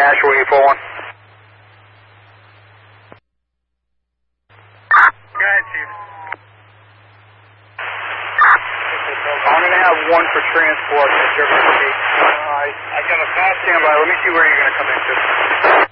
Nashville 841. Go ahead, Chief. I'm going to have one for transport. I got a fast. Stand by. Let me see where you're going to come into.